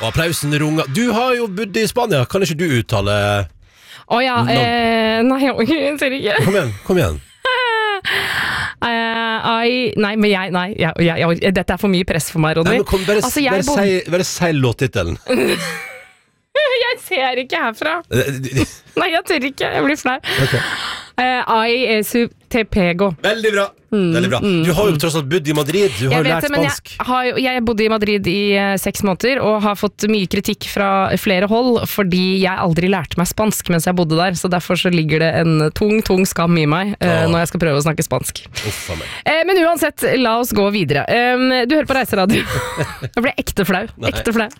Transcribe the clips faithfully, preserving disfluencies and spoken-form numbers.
Og applausen runger. Du har jo bodd i Spania, kan ikke du uttale? Å oh, ja, eh, nei, jeg ser ikke. Kom igjen, kom igjen. Uh, I, nei, men jeg, nei jeg, jeg, jeg, dette er for mye press for meg, Ronny. Nei, kom, bare, altså, bare, bo- si, bare si låttitelen. Jeg ser ikke herfra. Nei, jeg tør ikke, jeg blir flau. Okay. uh, I su te pego. Veldig bra. Mm, Veldig bra. Du har jo tross alt bodd i Madrid. Du har jo lært det, spansk. Jeg, har, jeg bodde i Madrid i uh, seks måneder og har fått mye kritikk fra flere hold fordi jeg aldri lærte meg spansk mens jeg bodde der, så derfor så ligger det en tung, tung skam i meg uh, oh. når jeg skal prøve å snakke spansk. Uffa meg. Uh, men uansett, la oss gå videre. Um, du hører på Reiseradio. Jeg ble ekte flau. Ekte flau.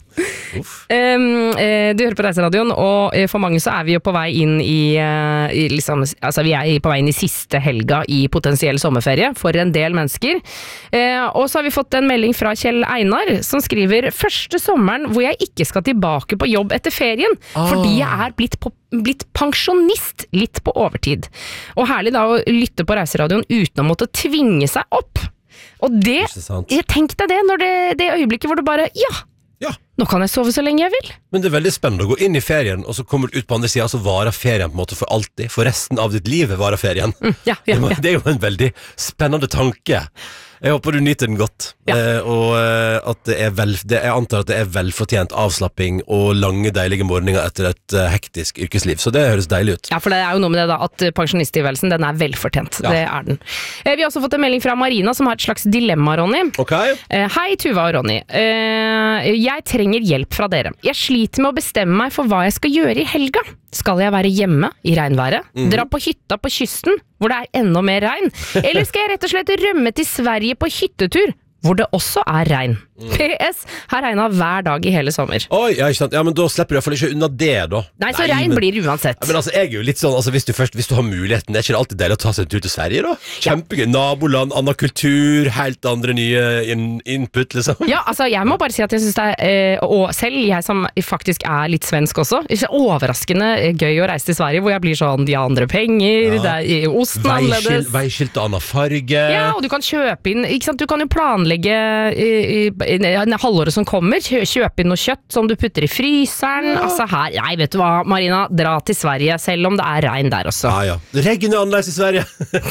Um, uh, du hører på Reiseradioen, og uh, for mange så er vi jo på vei inn i, uh, i liksom, altså vi er på vei inn i siste helga i potensiell sommerferie for en del mennesker. Eh, og så har vi fått en melding fra Kjell Einar, som skriver første sommeren hvor jeg ikke skal tilbake på jobb etter ferien, ah. fordi jeg er blitt, på, blitt pensjonist litt på overtid. Og herlig da å lytte på Reiseradioen uten å måtte tvinge seg opp. Og det, jeg tenkte det, når det, det øyeblikket hvor du bare, ja, ja, nå kan jeg sove så lenge jeg vil. Men det er veldig spennende å gå inn i ferien, og så kommer du ut på andre siden, så varer ferien på en måte for alltid. For resten av ditt liv varer ferien. Mm, ja, ja, ja. Det er jo en veldig spennende tanke. Jeg håper du nyter den godt, ja. eh, og eh, at det er vel, det, jeg antar at det er velfortjent avslapping og lange, deilige morgener etter et uh, hektisk yrkesliv, så det høres deilig ut. Ja, for det er jo noe med det da, at pensjonisttilværelsen, den er velfortjent, ja. Det er den. Eh, vi har også fått en melding fra Marina, som har et slags dilemma, Ronny. Ok. Eh, hei, Tuva og Ronny. Eh, jeg trenger hjelp fra dere. Jeg sliter med å bestemme meg for hva jeg skal gjøre i helga. Skal jeg være hjemme i regnværet? Mm. Dra på hytta på kysten, hvor det er enda mer regn? Eller skal jeg rett og slett rømme til Sverige på hyttetur, hvor det også er regn? Mm. P S. Har regnet hver dag i hele sommer. Oi, ja, ikke sant. Ja, men da slipper du i hvert fall ikke unna det, da. Nei, så Nei, regn men, blir det uansett. Ja, men altså, jeg er jo litt sånn, altså, hvis du først, hvis du har muligheten, er ikke det alltid deilig å ta seg en tur til Sverige, da? Kjempegøy. Ja. Naboland, annen kultur, helt andre nye in input, liksom. Ja, altså, jeg må bare si at jeg synes det er, eh, og selv jeg som faktisk er litt svensk også, det er overraskende gøy å reise til Sverige, hvor jeg blir sånn, de har andre penger, ja. Det er osten annerledes. Veiskilt og annen farge. Ja, og du kan kjøpe inn, ikke sant, du kan jo planlegge i, i, i, i halvåret som kommer, kjøpe inn noe kjøtt som du putter i fryseren, ja. Altså her, nei, vet du hva, Marina, dra til Sverige, selv om det er regn der også. Ja, ja, regn er annerledes i Sverige.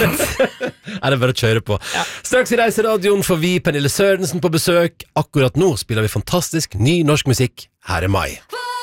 Er det bare å kjøre på. Ja. Straks i Reiseradioen får vi Pernille Sørensen på besøk. Akkurat nå spiller vi fantastisk ny norsk musikk. Her er Mai.